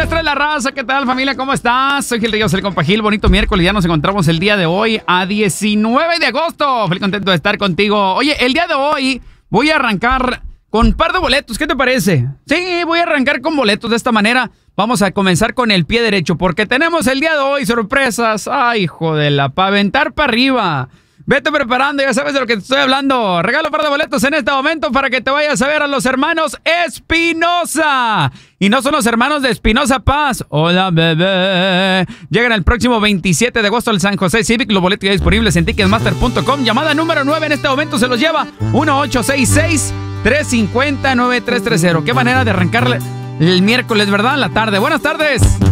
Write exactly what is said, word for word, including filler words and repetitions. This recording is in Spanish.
las tres, la raza. ¿Qué tal, familia? ¿Cómo estás? Soy Gil Ríos, el compa Gil. Bonito miércoles. Ya nos encontramos el día de hoy a diecinueve de agosto. Feliz contento de estar contigo. Oye, el día de hoy voy a arrancar con un par de boletos. ¿Qué te parece? Sí, voy a arrancar con boletos de esta manera. Vamos a comenzar con el pie derecho porque tenemos el día de hoy sorpresas. Ay, hijo de la, pa' aventar para arriba. Vete preparando, ya sabes de lo que te estoy hablando. Regalo un par de boletos en este momento para que te vayas a ver a los hermanos Espinosa. Y no son los hermanos de Espinosa Paz. Hola, bebé. Llegan el próximo veintisiete de agosto al San José Civic. Los boletos ya disponibles en ticketmaster punto com. Llamada número nueve en este momento se los lleva uno ocho seis seis, tres cinco cero, nueve tres tres cero. Qué manera de arrancar el miércoles, ¿verdad? En la tarde. Buenas tardes.